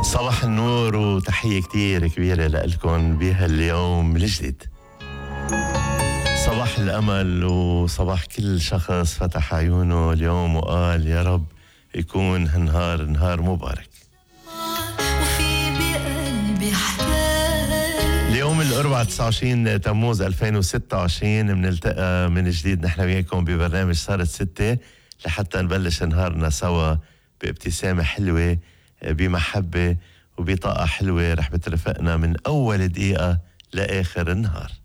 صباح النور وتحية كتير كبيرة لكم بهاليوم الجديد. صباح الأمل وصباح كل شخص فتح عيونه اليوم وقال يا رب يكون نهار مبارك. اليوم الأربعاء 29 تموز 2026 بنلتقى من جديد نحن وياكم ببرنامج صارت ستة لحتى نبلش نهارنا سوا بابتسامة حلوة بمحبة وبطاقة حلوة رح بترافقنا من أول دقيقة لآخر النهار.